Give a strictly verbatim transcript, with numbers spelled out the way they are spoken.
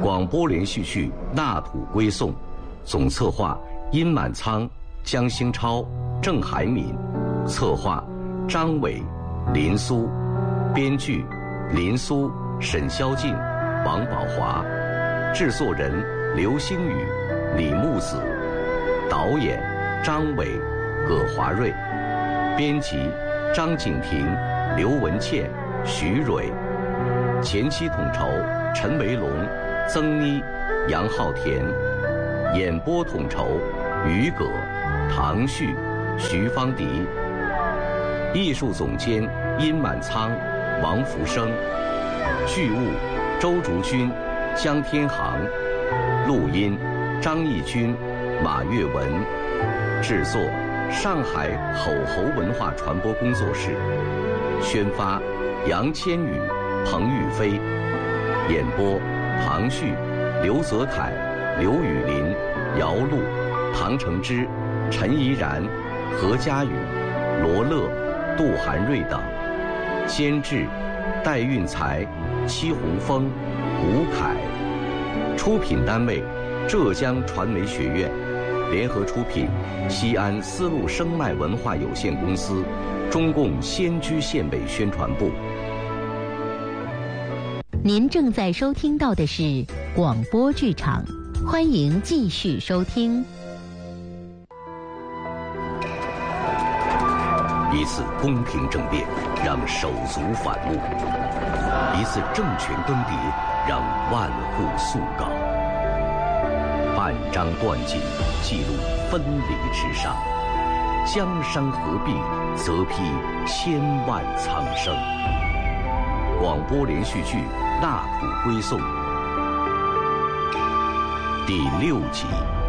广播连续剧《纳土归宋》，总策划殷满仓、江兴超、郑海敏，策划张伟、林苏，编剧林苏、沈宵静、王宝华，制作人刘星宇、李木子，导演张伟、葛华瑞，编辑张景婷、刘文倩、徐蕊，前期统筹陈维龙、曾妮、杨浩田，演播统筹于葛、唐旭、徐方迪，艺术总监殷满仓、王福生，剧务周竹君、江天航，录音张义军、马月文，制作上海吼吼文化传播工作室，宣发杨千羽、彭玉飞，演播唐旭、刘泽楷、刘雨林、姚璐、唐承之、陈怡然、何佳宇、罗乐、杜涵瑞等，监制戴运才、戚红峰、吴凯，出品单位浙江传媒学院，联合出品西安丝路声脉文化有限公司，中共仙居县委宣传部。 您正在收听到的是广播剧场，欢迎继续收听。 一次宫廷政变让手足反目，一次政权更迭让万户肃告。半张断锦记录分离之上，江山合璧则披千万苍生。广播连续剧《纳土归宋》第六集。